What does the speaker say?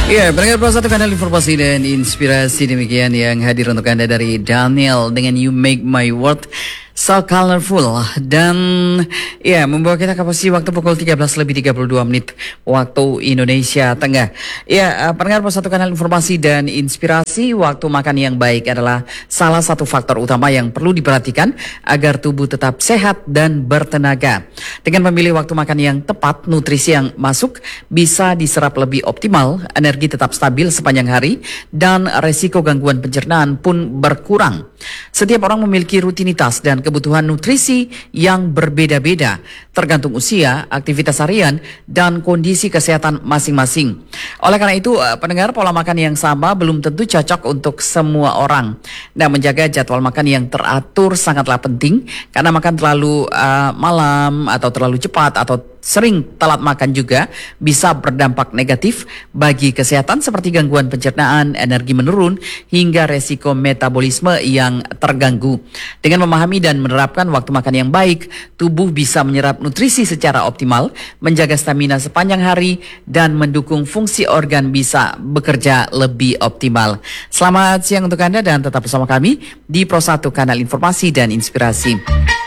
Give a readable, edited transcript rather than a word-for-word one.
Iya, pendengar Pro 1 kanal informasi dan inspirasi demikian yang hadir untuk Anda dari Daniel dengan You Make My World So Colorful. Dan ya, membawa kita ke posisi waktu pukul 13:32 waktu Indonesia Tengah. Ya, pendengar Pro 1 kanal informasi dan inspirasi, waktu makan yang baik adalah salah satu faktor utama yang perlu diperhatikan agar tubuh tetap sehat dan bertenaga. Dengan memilih waktu makan yang tepat, nutrisi yang masuk bisa diserap lebih optimal, energi tetap stabil sepanjang hari, dan resiko gangguan pencernaan pun berkurang. Setiap orang memiliki rutinitas dan kebutuhan nutrisi yang berbeda-beda, tergantung usia, aktivitas harian, dan kondisi kesehatan masing-masing. Oleh karena itu, pendengar, pola makan yang sama belum tentu cocok untuk semua orang. Dan menjaga jadwal makan yang teratur sangatlah penting, karena makan terlalu malam atau terlalu cepat atau sering telat makan juga bisa berdampak negatif bagi kesehatan seperti gangguan pencernaan, energi menurun, hingga resiko metabolisme yang terganggu. Dengan memahami dan menerapkan waktu makan yang baik, tubuh bisa menyerap nutrisi secara optimal, menjaga stamina sepanjang hari, dan mendukung fungsi organ bisa bekerja lebih optimal. Selamat siang untuk Anda dan tetap bersama kami di Pro 1 Kanal Informasi dan Inspirasi.